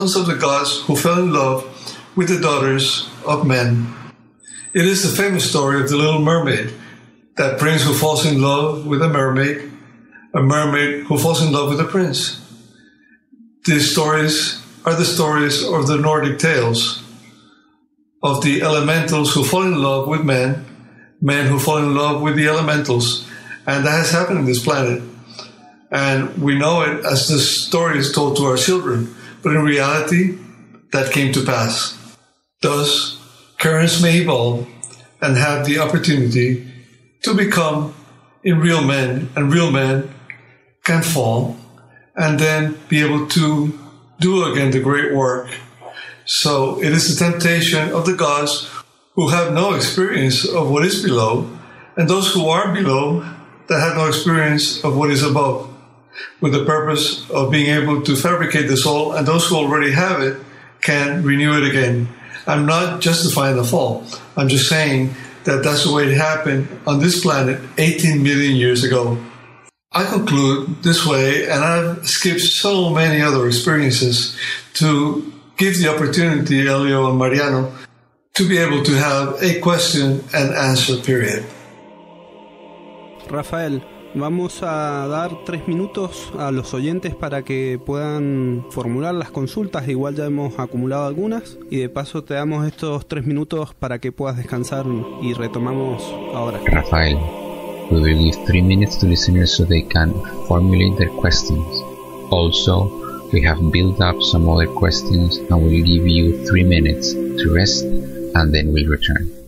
of the gods who fell in love with the daughters of men. It is the famous story of the Little Mermaid, that prince who falls in love with a mermaid who falls in love with a prince. These stories are the stories of the Nordic tales, of the elementals who fall in love with men, men who fall in love with the elementals, and that has happened on this planet. And we know it as the story is told to our children, but in reality, that came to pass. Thus, currents may evolve and have the opportunity to become in real men, and real men can fall and then be able to do again the great work. So it is the temptation of the gods who have no experience of what is below, and those who are below that have no experience of what is above, with the purpose of being able to fabricate the soul, and those who already have it can renew it again. I'm not justifying the fall. I'm just saying that that's the way it happened on this planet 18 million years ago. I conclude this way, and I've skipped so many other experiences to give the opportunity, Elio and Mariano, to be able to have a question and answer period. Rafael, vamos a dar 3 minutos a los oyentes para que puedan formular las consultas. Igual ya hemos acumulado algunas y de paso te damos estos 3 minutos para que puedas descansar y retomamos ahora. Rafael, we will give 3 minutes to listeners so they can formulate their questions. Also, we have built up some other questions and we'll give you 3 minutes to rest and then we'll return.